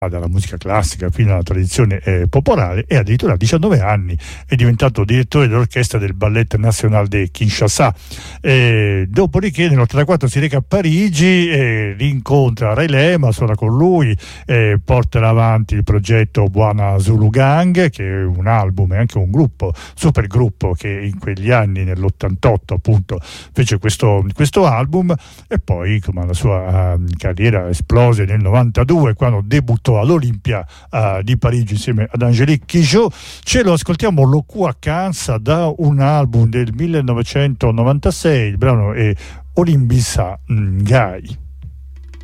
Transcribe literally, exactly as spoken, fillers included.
dalla musica classica fino alla tradizione eh, popolare, e addirittura a diciannove anni è diventato direttore dell'orchestra del Ballet National de Kinshasa. Eh, dopodiché nell'ottantaquattro si reca a Parigi e rincontra Ray Lema, suona con lui, eh, porterà avanti il progetto Buona Zulu Gang, che è un album e anche un gruppo, super gruppo, che in quegli anni, nell'ottantotto appunto, fece questo, questo album, e poi come la sua uh, carriera esplose nel novantadue quando debuttò all'Olimpia uh, di Parigi insieme ad Angélique Kidjo. Ce lo ascoltiamo lo qua cansa da un album del millenovecentonovantasei, il brano è Olimbisa Ngai.